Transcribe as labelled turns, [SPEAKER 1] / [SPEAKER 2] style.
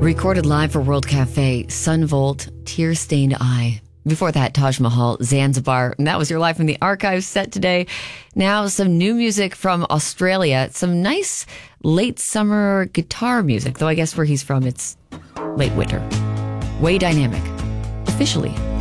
[SPEAKER 1] Recorded live for World Cafe, Sun Volt, Tear Stained Eye. Before that, Taj Mahal, Zanzibar. And that was your Live from the Archives set today. Now, some new music from Australia. Some nice late summer guitar music, though I guess where he's from, it's late winter. Way Dynamic. Officially.